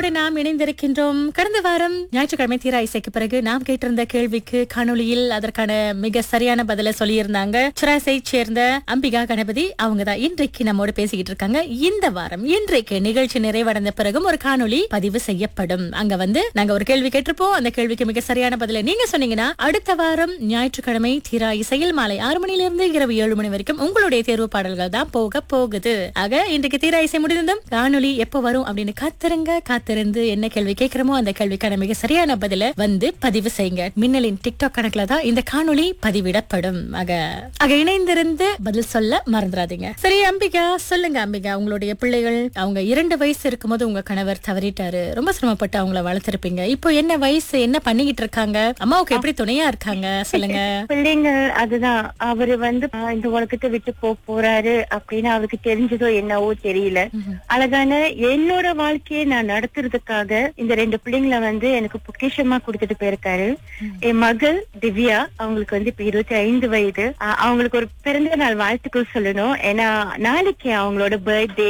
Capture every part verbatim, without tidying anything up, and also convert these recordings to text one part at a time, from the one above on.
நிகழ்ச்சியோடு நாம் இணைந்திருக்கின்றோம். கடந்த வாரம் ஞாயிற்றுக்கிழமை தீரா இசைக்கு பிறகு நாம் கேட்டிருந்த கேள்விக்கு காணொளியில் அதற்கான மிக சரியான பதில சொல்லியிருந்தாங்க. சுராசை சேர்ந்த அம்பிகா கணபதி. அவங்க தான் இன்றைக்கு நம்மோடு பேசிக்கிட்டு இருக்காங்க. இந்த வாரம் இன்றைக்கு நிகழ்ச்சி நிறைவடைந்த பிறகும் ஒரு காணொளி பதிவு செய்யப்படும். அங்க வந்து நாங்க ஒரு கேள்வி கேட்டிருப்போம். அந்த கேள்விக்கு மிக சரியான பதில நீங்க சொன்னீங்கன்னா அடுத்த வாரம் ஞாயிற்றுக்கிழமை தீரா இசையில் மாலை ஆறு மணிலிருந்து இரவு ஏழு மணி வரைக்கும் உங்களுடைய தேர்வு பாடல்கள் தான் போக போகுது. ஆக இன்றைக்கு தீரா இசை முடிந்ததும் காணொளி எப்ப வரும் அப்படின்னு காத்திருங்க. காத்திருந்து என்ன கேள்வி கேட்கிறோமோ அந்த கேள்விக்கான மிக சரியான பதில வந்து பதிவு செய்யுங்க. மின்னலின் டிக்டாக் கணக்குல தான் இந்த காணொளி பதிவிடப்படும். ஆக ஆக இணைந்திருந்து பதில் சொல்ல மறந்துடாதீங்க. சரி அம்பிகா, சொல்லுங்க அம்பிகா, உங்களுடைய பிள்ளைகள் அவங்க இரண்டு வயசு இருக்கும்போது உங்க கணவர் தவறிட்டாரு. ரொம்ப சிரமப்பட்டு அவங்கள வளர்த்திருப்பீங்க. இப்போ என்ன வயசு, என்ன பண்ணிக்கிட்டு இருக்காங்க, அம்மாவுக்கு எப்படி துணையா இருக்காங்க சொல்லுங்க. பிள்ளைங்க அதுதான் அவரு வந்து இந்த உலகத்தை விட்டு போ போறாரு அப்படின்னு அவருக்கு தெரிஞ்சதோ என்னவோ தெரியல. அழகான என்னோட வாழ்க்கையை நான் நடத்துறதுக்காக இந்த ரெண்டு பிள்ளைங்களை வந்து எனக்கு பொக்கிஷமா கொடுத்துட்டு போயிருக்காரு. என் மகள் திவ்யா, அவங்களுக்கு வந்து இப்ப இருபத்தி ஐந்து வயது. அவங்களுக்கு ஒரு பிறந்த நாள் வாழ்த்துக்கள் சொல்லணும். ஏன்னா நாளைக்கு அவங்களோட பர்த்டே.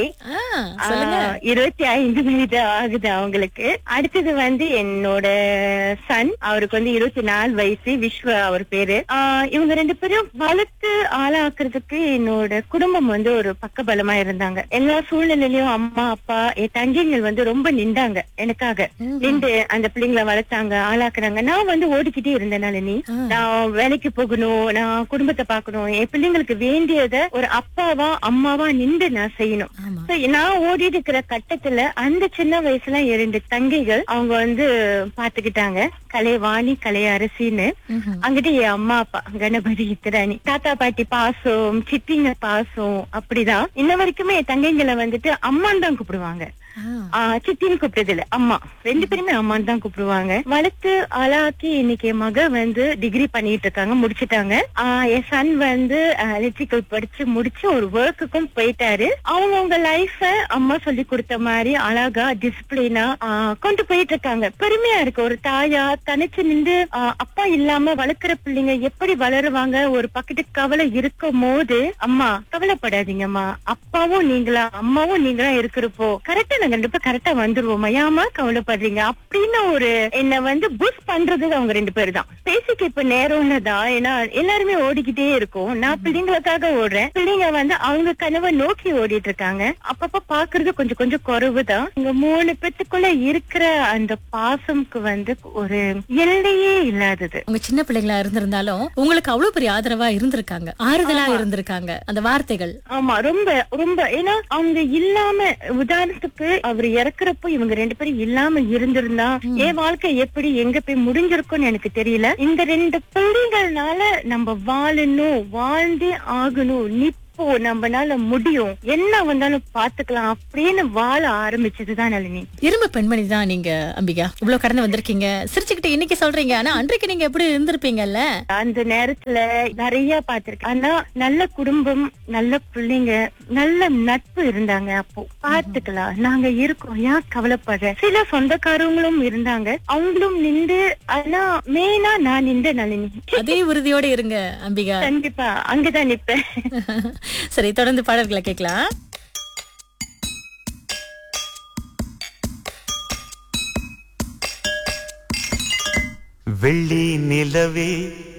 இருபத்தி ஐந்து வயது ஆகுது அவங்களுக்கு. அடுத்தது வந்து என்னோட சன், அவருக்கு வந்து இருபத்தி நாலு வயசு, விஸ்வ அவர் பேரு. ஆஹ் இவங்க ரெண்டு பேரும் வளர்த்து ஆளாக்குறதுக்கு என்னோட குடும்பம் வந்து ஒரு பக்கபலமா இருந்தாங்க. எல்லா சூழ்நிலையிலயும் அம்மா அப்பா என் தங்கைகள் வந்து ரொம்ப நின்றாங்க எனக்காக. நின்று அந்த பிள்ளைங்களை வளர்த்தாங்க, ஆளாக்குறாங்க. நான் வந்து ஓடிக்கிட்டே இருந்தேன். நீ நான் வேலைக்கு போகணும், நான் குடும்பத்தை பாக்கணும், என் பிள்ளைங்களுக்கு வேண்டியத ஒரு அப்பாவா அம்மாவா நின்று நான் செய்யணும். நான் ஓடி இருக்கிற கட்டத்துல அந்த சின்ன வயசுல இரண்டு தங்கைகள் அவங்க வந்து பாத்துக்கிட்டாங்க. கலைவாணி, கலை அரசின்னு. அங்கிட்டு என் அம்மா அப்பா கணபதி, இத்திராணி, தாத்தா பாட்டி பாசம், சித்திங்க பாசம். அப்படிதான் இன்ன வரைக்குமே என் தங்கைங்களை வந்துட்டு அம்மான்னு தான் கூப்பிடுவாங்க. ஆஹ் சித்தின்னு கூப்பிட்டது இல்ல, அம்மா. ரெண்டு பேருமே அம்மான்னு தான் கூப்பிடுவாங்க. வளர்த்து ஆளாக்கி இன்னைக்கு என் மக வந்து டிகிரி பண்ணிட்டு இருக்காங்க, முடிச்சுட்டாங்க. ஆஹ் என் சன் வந்து எலக்ட்ரிக்கல் படிச்சு முடிச்சு ஒரு ஒர்க்குக்கும் போயிட்டாரு. அவங்கவுங்க லைஃப அம்மா சொல்லி கொடுத்த மாதிரி அழகா டிசிப்ளினா கொண்டு போயிட்டு இருக்காங்க. பெருமையா இருக்கு. ஒரு தாயா தனிச்சு நின்று அப்பா இல்லாம வளர்க்கிற பிள்ளைங்க எப்படி வளருவாங்க ஒரு பக்கத்து கவலை இருக்கும் போது, அம்மா கவலைப்படாதீங்கம்மா, அப்பாவும் நீங்களா அம்மாவும் நீங்களா இருக்கிறப்போ கரெக்டா நாங்க ரெண்டு பேரும் கரெக்டா வந்துருவோம், ஏமா கவலைப்படுறீங்க அப்படின்னு ஒரு என்ன வந்து புஷ் பண்றது அவங்க ரெண்டு பேரும் தான். பேசிக்க இப்ப நேரம்ல தான். ஏன்னா எல்லாருமே ஓடிக்கிட்டே இருக்கும். நான் பிள்ளைங்களுக்காக ஓடுறேன், பிள்ளைங்க வந்து அவங்க கனவை நோக்கி ஓடிட்டு இருக்காங்க. அப்பப்ப பாக்குறது கொஞ்சம் கொஞ்சம் குறைவுதான். இங்க மூணு பேத்துக்குள்ள இருக்கிற அந்த பாசம்க்கு வந்து ஒரு எல்லையே இல்லாதது. உங்க சின்ன பிள்ளைங்களா இருந்திருந்தாலும் உங்களுக்கு அவ்வளவு பெரிய ஆதரவா இருந்திருக்காங்க, ஆறுதலா இருந்திருக்காங்க அந்த வார்த்தைகள். ஆமா, ரொம்ப ரொம்ப. ஏன்னா அவங்க இல்லாம, உதாரணத்துக்கு அவர் இறக்குறப்போ இவங்க ரெண்டு பேரும் இல்லாம இருந்திருந்தா என் வாழ்க்கை எப்படி எங்க போய் முடிஞ்சிருக்கும்னு எனக்கு தெரியல. இந்த ரெண்டு பிள்ளைகள்னால நம்ம வாழணும், வாழ்ந்தே ஆகணும், இப்போ நம்மனால முடியும், என்ன வந்தாலும் பாத்துக்கலாம் அப்படின்னு வாழ ஆரம்பிச்சதுதான் நளினி. இரும்பு பெண்மணி தான் நீங்க அம்பிகா. இவ்வளவு கடந்து வந்திருக்கீங்க, சிரிச்சுக்கிட்டு இன்னைக்கு சொல்றீங்க. ஆனா அன்றைக்கு நீங்க எப்படி இருந்திருப்பீங்கல்ல? அந்த நேரத்துல நிறைய பாத்திருக்கேன். ஆனா நல்ல குடும்பம், நல்ல பிள்ளைங்க, நல்ல நட்பு இருந்தாங்க. அப்போ பாத்துக்கலாம், நாங்க இருக்கோம், ஏன் கவலைப்படுற. சில சொந்தக்காரங்களும் இருந்தாங்க, அவங்களும் நின்று. ஆனா மெயினா நான் நின்ற நளினி. அதே உறுதியோட இருங்க அம்பிகா. கண்டிப்பா அங்கதான் நிப்பேன். சரி, தொடர்ந்து பாடல்களை கேட்கலாம். வெள்ளி நிலவே